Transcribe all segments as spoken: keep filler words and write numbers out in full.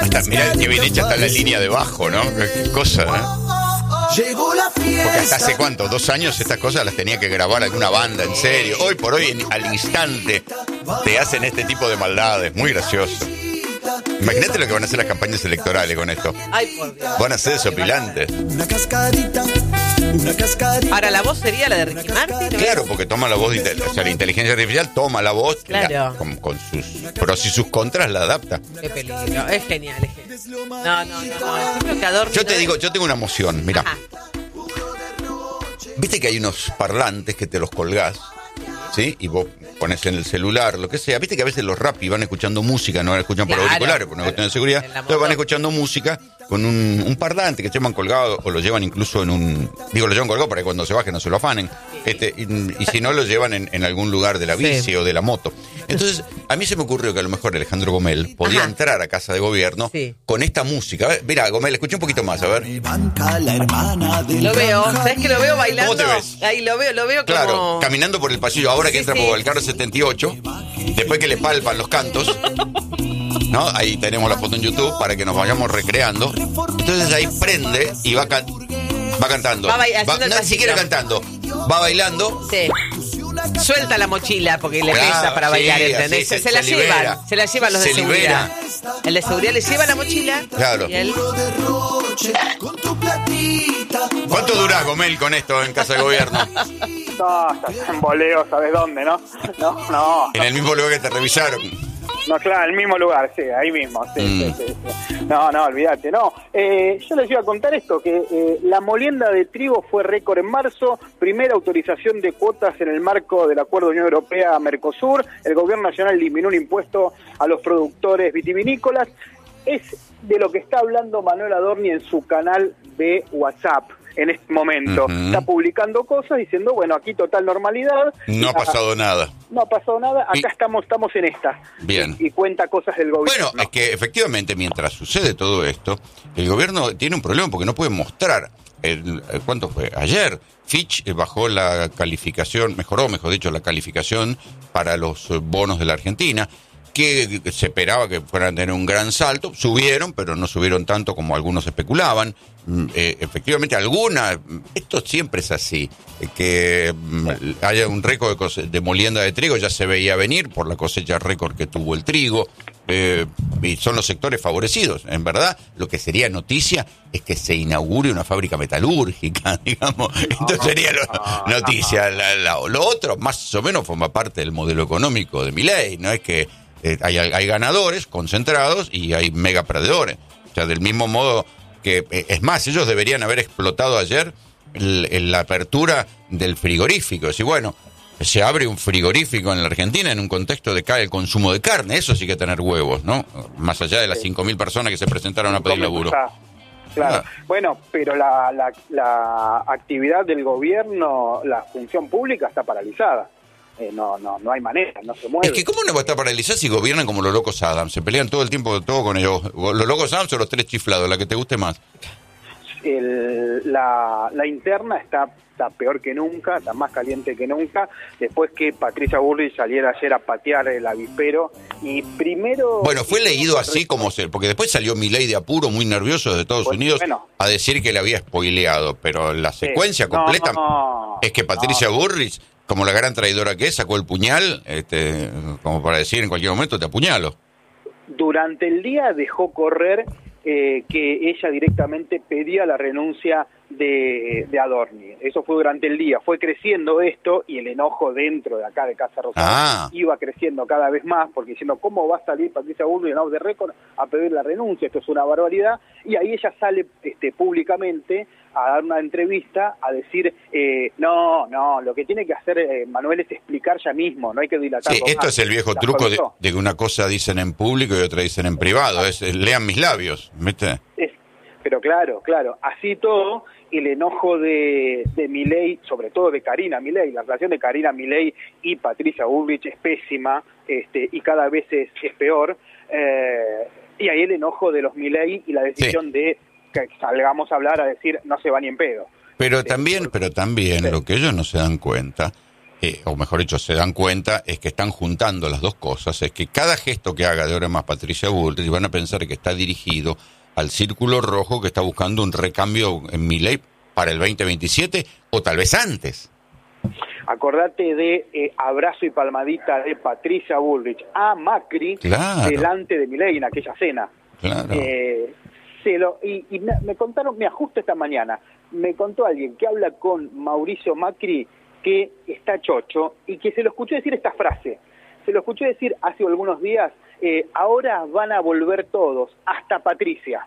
Hasta, mirá que bien hecha está la línea de bajo, ¿no? Qué cosa, ¿eh? Porque hasta hace cuánto, dos años estas cosas las tenía que grabar alguna banda, en serio. Hoy por hoy, en, al instante, te hacen este tipo de maldades. Muy gracioso. Imagínate lo que van a hacer las campañas electorales con esto. Ay, por Dios. Van a ser desopilantes. Una cascarita, una cascarita. Ahora, ¿la voz sería la de Ricky Martin? Claro, porque toma la voz, de, o sea, la inteligencia artificial toma la voz, claro. la, con, con sus pros y sus contras la adapta. Qué peligro, es genial, es genial. No, no, no, no. Siempre que Adorni, Yo te ¿no? digo, yo tengo una emoción, mira. Ajá. Viste que hay unos parlantes que te los colgás, ¿sí? Y vos pones en el celular, lo que sea. Viste que a veces los rapis van escuchando música, no la escuchan por Claro, auriculares, por una claro. cuestión de seguridad. Entonces van escuchando música con un, un parlante que se llevan colgado o lo llevan incluso en un... Digo, lo llevan colgado para que cuando se baje no se lo afanen. Este, y, y si no, lo llevan en, en algún lugar de la bici sí. o de la moto. Entonces, a mí se me ocurrió que a lo mejor Alejandro Gomel podía Ajá. entrar a Casa de Gobierno sí. con esta música. A ver, mira, Gomel, escucha un poquito más, a ver. Lo veo, ¿sabes que lo veo bailando? ¿Cómo te ves? Ahí lo veo, lo veo como... Claro, caminando por el pasillo, ahora que sí, entra sí. por el carro setenta y ocho, después que le palpan los cantos, ¿no? Ahí tenemos la foto en YouTube para que nos vayamos recreando. Entonces ahí prende y va, can- va cantando. Va, ba- Va- no, ni siquiera cantando, va bailando. Sí. Suelta la mochila porque le Claro, pesa para sí, bailar, así ¿entendés? se- Se, se la se libera. llevan, se la llevan los de Se seguridad. libera. El de seguridad le lleva la mochila. Claro. Y él... ¿Cuánto durás, Gomel, con esto en Casa de Gobierno? No, estás en boleo, ¿sabes dónde, no? No, no. En el mismo lugar que te revisaron. No, claro, en el mismo lugar, sí, ahí mismo. Sí, Mm. sí, sí, sí. No, no, olvídate, no. Eh, yo les iba a contar esto, que eh, la molienda de trigo fue récord en marzo, primera autorización de cuotas en el marco del Acuerdo Unión Europea-Mercosur, el Gobierno Nacional eliminó un impuesto a los productores vitivinícolas. Es de lo que está hablando Manuel Adorni en su canal de WhatsApp en este momento. Uh-huh. Está publicando cosas diciendo, bueno, aquí total normalidad. No ha pasado nada. No ha pasado nada, acá Y- estamos estamos en esta. Bien. Y, y cuenta cosas del gobierno. Bueno, es que efectivamente mientras sucede todo esto, el gobierno tiene un problema porque no puede mostrar. El, ¿Cuánto fue? Ayer Fitch bajó la calificación, mejoró, mejor dicho, la calificación para los bonos de la Argentina, que se esperaba que fueran a tener un gran salto. Subieron, pero no subieron tanto como algunos especulaban. Eh, efectivamente, alguna, esto siempre es así, eh, que mm, haya un récord de, cose- de molienda de trigo, ya se veía venir por la cosecha récord que tuvo el trigo, eh, y son los sectores favorecidos. En verdad, lo que sería noticia es que se inaugure una fábrica metalúrgica, digamos. Esto sería lo- noticia. La- la- lo otro, más o menos, forma parte del modelo económico de Milei, ¿no? Es que eh, hay, hay ganadores concentrados y hay mega perdedores. O sea, del mismo modo que, eh, es más, ellos deberían haber explotado ayer el, el- la apertura del frigorífico. Si bueno, se abre un frigorífico en la Argentina en un contexto de cae el consumo de carne, eso sí que tener huevos, ¿no? Más allá de las cinco mil personas que se presentaron a pedir laburo. Claro, Ah. bueno, pero la, la, la actividad del gobierno, la función pública está paralizada. Eh, no, no, no hay manera, no se mueve. Es que ¿cómo no va a estar paralizado si gobiernan como los locos Adams? Se pelean todo el tiempo todo con ellos. Los locos Adams o los tres chiflados, la que te guste más. El, la, la interna está, está peor que nunca, está más caliente que nunca, después que Patricia Bullrich saliera ayer a patear el avispero y primero... Bueno, fue leído así como se... Porque después salió Milei de apuro, muy nervioso de Estados Bueno, Unidos, bueno. a decir que le había spoileado, pero la secuencia Sí. completa No, no, es que Patricia no. Bullrich, como la gran traidora que es, sacó el puñal, este, como para decir en cualquier momento te apuñalo. Durante el día dejó correr eh, que ella directamente pedía la renuncia de, de Adorni. Eso fue durante el día. Fue creciendo esto y el enojo dentro de acá de Casa Rosada Ah. iba creciendo cada vez más porque diciendo cómo va a salir Patricia Bullrich en Off the Record a pedir la renuncia, esto es una barbaridad. Y ahí ella sale este, públicamente a dar una entrevista a decir eh, no, no, lo que tiene que hacer eh, Manuel es explicar ya mismo, no hay que dilatar. Sí, esto es el viejo La truco de, soltó. de que una cosa dicen en público y otra dicen en privado. Es, es lean mis labios, ¿viste? Es, pero claro, claro, así todo, el enojo de, de Milei, sobre todo de Karina Milei, la relación de Karina Milei y Patricia Bullrich es pésima, este, y cada vez es, es peor, eh, y ahí el enojo de los Milei y la decisión Sí. de que salgamos a hablar a decir no se va ni en pedo. Pero Sí, también, por- pero también Sí. lo que ellos no se dan cuenta eh, o mejor dicho, se dan cuenta, es que están juntando las dos cosas, es que cada gesto que haga de ahora en más Patricia Bullrich van a pensar que está dirigido al círculo rojo que está buscando un recambio en Milei para el veinte veintisiete o tal vez antes. Acordate de eh, abrazo y palmadita de Patricia Bullrich a Macri, claro, delante de Milei en aquella cena. Claro. Eh, se lo, y y me, me contaron, me ajusto esta mañana, me contó alguien que habla con Mauricio Macri que está chocho y que se lo escuchó decir esta frase. Se lo escuchó decir hace algunos días, eh, ahora van a volver todos, hasta Patricia.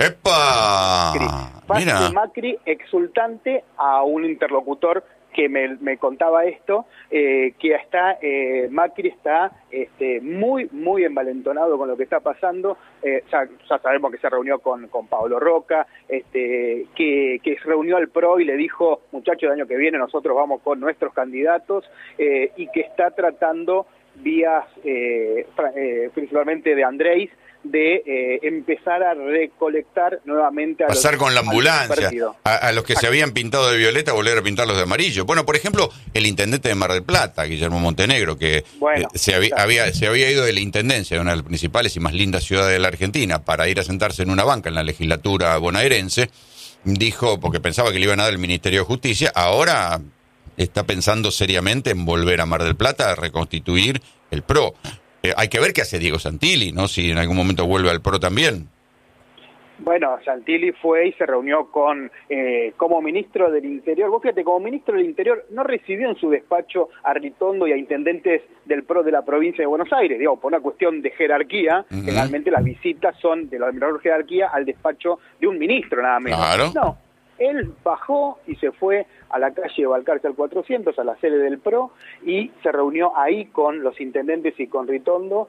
¡Epa! Macri, Mira. Macri exultante a un interlocutor que me, me contaba esto, eh, que está eh, Macri está este, muy, muy envalentonado con lo que está pasando. Eh, ya, ya sabemos que se reunió con, con Pablo Roca, este, que, que se reunió al P R O y le dijo, muchachos, el año que viene nosotros vamos con nuestros candidatos, eh, y que está tratando vías, eh, eh, principalmente de Andrés, de eh, empezar a recolectar nuevamente a pasar los, con la ambulancia, a, a, a los que se habían pintado de violeta, volver a pintarlos de amarillo. Bueno, por ejemplo, el intendente de Mar del Plata, Guillermo Montenegro, que bueno, eh, se, había, claro. había, se había ido de la intendencia de una de las principales y más lindas ciudades de la Argentina para ir a sentarse en una banca en la legislatura bonaerense, dijo, porque pensaba que le iban a dar el Ministerio de Justicia, ahora está pensando seriamente en volver a Mar del Plata a reconstituir el P R O. Eh, hay que ver qué hace Diego Santilli, ¿no? Si en algún momento vuelve al P R O también. Bueno, Santilli fue y se reunió con eh, como ministro del Interior. Vos fíjate, como ministro del Interior no recibió en su despacho a Ritondo y a intendentes del P R O de la provincia de Buenos Aires, digamos, por una cuestión de jerarquía. Uh-huh. Generalmente las visitas son de la menor jerarquía al despacho de un ministro, nada menos. Claro. No, él bajó y se fue a la calle Balcarce al cuatrocientos, a la sede del P R O, y se reunió ahí con los intendentes y con Ritondo,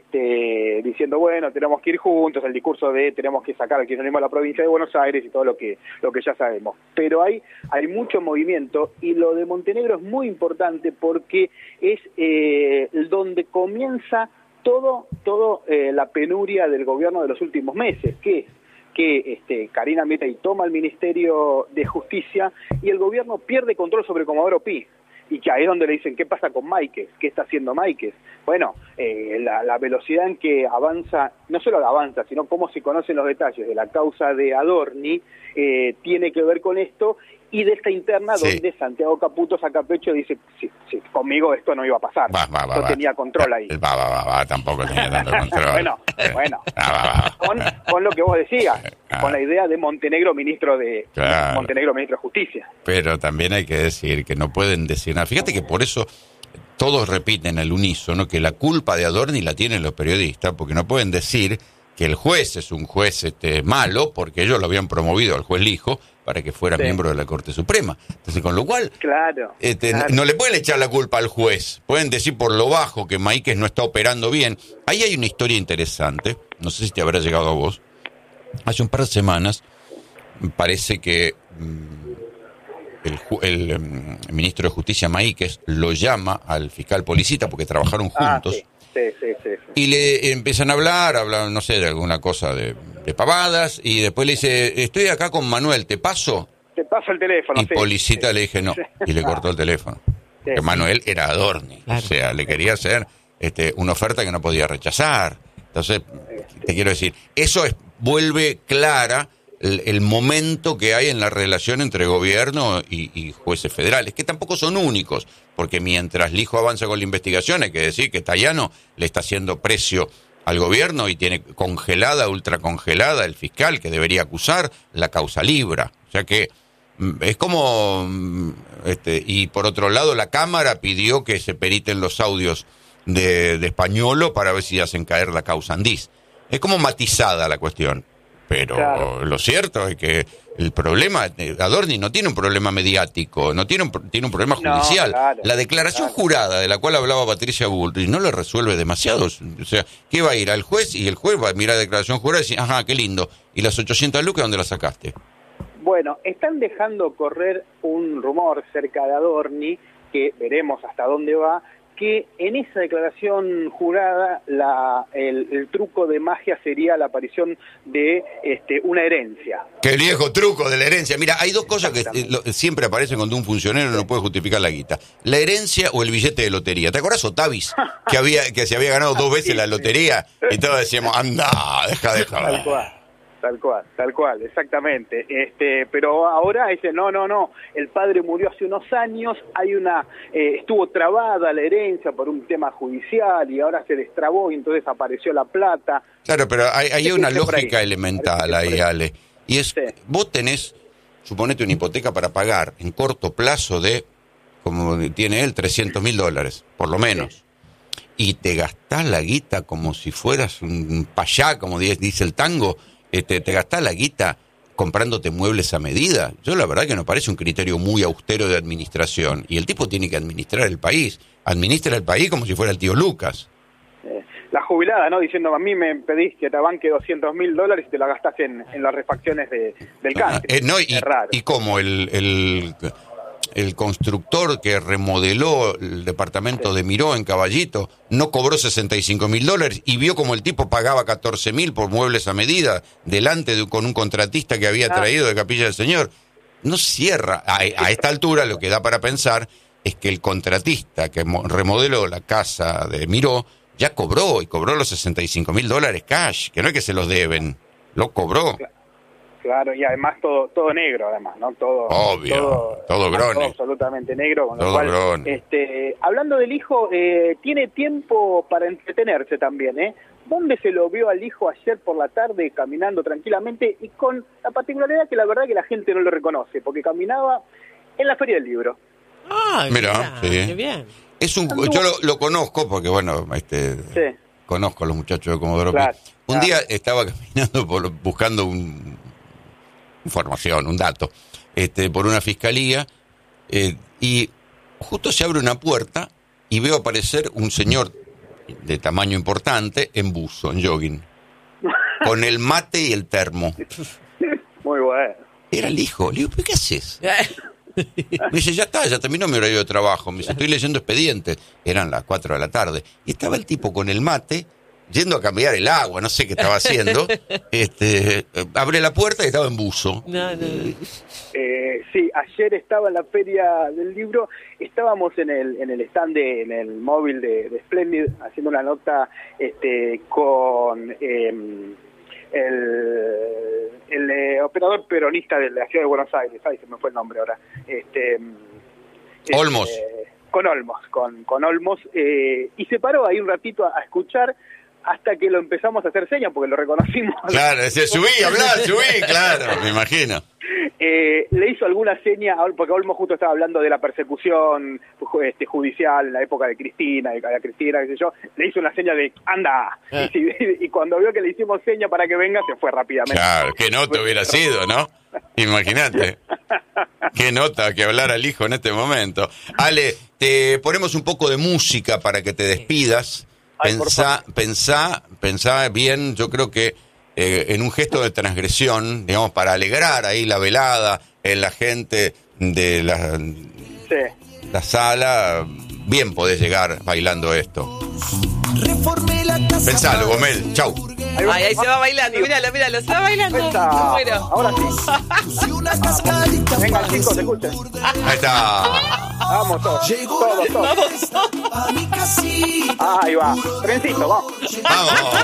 este, diciendo, bueno, tenemos que ir juntos, el discurso de tenemos que sacar al kirchnerismo a la provincia de Buenos Aires y todo lo que lo que ya sabemos. Pero hay, hay mucho movimiento, y lo de Montenegro es muy importante porque es eh, donde comienza todo, todo eh, la penuria del gobierno de los últimos meses, que es que este, Karina Milei toma el Ministerio de Justicia y el gobierno pierde control sobre Comodoro Pi. Y que ahí es donde le dicen, ¿qué pasa con Máiquez? ¿Qué está haciendo Máiquez? Bueno, eh, la, la velocidad en que avanza, no solo avanza, sino cómo se conocen los detalles de la causa de Adorni, eh, tiene que ver con esto, y de esta interna sí. donde Santiago Caputo saca pecho y dice, sí, sí, conmigo esto no iba a pasar, va, va, va, no va. tenía control ahí. Va, va, va, va, tampoco tenía tanto control. bueno, bueno, va, va, va. Con, con lo que vos decías, ah. con la idea de Montenegro ministro de claro. Montenegro ministro de Justicia. Pero también hay que decir que no pueden decir nada. Fíjate que por eso todos repiten al unísono que la culpa de Adorni la tienen los periodistas, porque no pueden decir que el juez es un juez este, malo, porque ellos lo habían promovido al juez Lijo para que fuera sí. miembro de la Corte Suprema. Entonces, con lo cual, claro, este, claro. No, no le pueden echar la culpa al juez. Pueden decir por lo bajo que Máiquez no está operando bien. Ahí hay una historia interesante, no sé si te habrá llegado a vos. Hace un par de semanas, parece que mmm, el, el, el ministro de Justicia, Máiquez, lo llama al fiscal Policita porque trabajaron juntos. Ah, sí. Sí, sí, sí, sí. Y le empiezan a hablar, hablan, no sé, de alguna cosa de, de pavadas, y después le dice, estoy acá con Manuel, ¿te paso? Te paso el teléfono. Y sí, Policita sí. le dije no, y le cortó el teléfono. Sí. Que Manuel era Adorni, claro. O sea, le quería hacer este, una oferta que no podía rechazar. Entonces, te quiero decir, eso es, vuelve clara el, el momento que hay en la relación entre gobierno y, y jueces federales, que tampoco son únicos, porque mientras Lijo avanza con la investigación, hay que decir que Tayano le está haciendo precio al gobierno y tiene congelada, ultracongelada el fiscal que debería acusar la causa Libra. O sea que es como, este, y por otro lado la Cámara pidió que se periten los audios de, de Españolo para ver si hacen caer la causa Andís. Es como matizada la cuestión. Pero claro. Lo cierto es que el problema, Adorni no tiene un problema mediático, no tiene un, tiene un problema judicial. No, claro, la declaración claro. jurada de la cual hablaba Patricia Bullrich no le resuelve demasiado. O sea, ¿qué va a ir al juez? Y el juez va a mirar la declaración jurada y decir, ajá, qué lindo. ¿Y las ochocientas lucas dónde las sacaste? Bueno, están dejando correr un rumor cerca de Adorni, que veremos hasta dónde va, que en esa declaración jurada la, el, el truco de magia sería la aparición de este, una herencia. ¡Qué viejo truco de la herencia! Mira, hay dos cosas que eh, lo, siempre aparecen cuando un funcionario no puede justificar la guita. La herencia o el billete de lotería. ¿Te acordás Otavis? Que había que se había ganado dos veces sí, la lotería sí. Y todos decíamos, anda, deja, deja. Tal cual. Tal cual, tal cual, exactamente. Este, pero ahora dice, no, no, no, el padre murió hace unos años, hay una, eh, estuvo trabada la herencia por un tema judicial y ahora se destrabó y entonces apareció la plata. Claro, pero hay, hay una lógica ahí. elemental ahí, Ale. Y es, sí. vos tenés, suponete una hipoteca para pagar en corto plazo de, como tiene él, trescientos mil dólares, por lo menos. Sí. Y te gastás la guita como si fueras un payá, como dice el tango. Este, te gastás la guita comprándote muebles a medida. Yo la verdad que me parece un criterio muy austero de administración. Y el tipo tiene que administrar el país. Administra el país como si fuera el tío Lucas. Eh, la jubilada, ¿no? Diciendo, a mí me pedís que te banque doscientos mil dólares y te la gastás en, en las refacciones de, del cáncer. Ah, eh, no, y, es raro. Y como el... el El constructor que remodeló el departamento sí. de Miró en Caballito no cobró sesenta y cinco mil dólares y vio como el tipo pagaba catorce mil por muebles a medida delante de con un contratista que había ah. traído de Capilla del Señor. No cierra. A, a esta altura lo que da para pensar es que el contratista que remodeló la casa de Miró ya cobró y cobró los sesenta y cinco mil dólares cash, que no es que se los deben, lo cobró. Claro, y además todo todo negro, además, ¿no? Todo obvio, todo, todo grone. Todo absolutamente negro, con todo lo cual, grone. Este, hablando del hijo, eh, tiene tiempo para entretenerse también, ¿eh? ¿Dónde se lo vio al hijo ayer por la tarde caminando tranquilamente y con la particularidad que la verdad que la gente no lo reconoce, porque caminaba en la Feria del Libro? Ah, mira, sí. Qué bien. Es un, yo lo, lo conozco porque, bueno, este, sí. conozco a los muchachos de Comodoro Pi. Claro, un claro. día estaba caminando por, buscando un... información, un dato, este, por una fiscalía, eh, y justo se abre una puerta y veo aparecer un señor de tamaño importante en buzo, en jogging, con el mate y el termo. Muy bueno. Era el hijo. Le digo, ¿pero qué haces? Me dice, ya está, ya terminó mi horario de trabajo. Me dice, estoy leyendo expedientes. Eran las cuatro de la tarde. Y estaba el tipo con el mate, yendo a cambiar el agua, no sé qué estaba haciendo. este abre la puerta y estaba en buzo. No, no. Eh, sí, ayer estaba en la Feria del Libro, estábamos en el en el stand, de, en el móvil de, de Splendid, haciendo una nota este con eh, el, el eh, operador peronista de la Ciudad de Buenos Aires, ay, se me fue el nombre ahora. Este, Olmos. Este, con Olmos, con, con Olmos, eh, y se paró ahí un ratito a, a escuchar hasta que lo empezamos a hacer señas, porque lo reconocimos. Claro, decía, subí, hablá, subí, claro, me imagino. Eh, le hizo alguna seña, porque Olmos justo estaba hablando de la persecución este, judicial en la época de Cristina, de María Cristina, qué sé yo, le hizo una seña de, anda, eh. y, y cuando vio que le hicimos seña para que venga, se fue rápidamente. Claro, qué nota hubiera sido, ¿no? Imagínate. Qué nota que hablar al hijo en este momento. Ale, te ponemos un poco de música para que te despidas. Ay, pensá, pensá, pensá bien, yo creo que eh, en un gesto de transgresión, digamos, para alegrar ahí la velada en la gente de la, sí. la sala, bien podés llegar bailando esto. Pensalo, Gomel, chau. Ay, ahí se va bailando, míralo, míralo, se va bailando. Bueno. Ahora sí. Venga, chicos, escuchen. Ahí está. Vamos todos, todos, todos. Ahí va. Trencito, vamos. Vamos.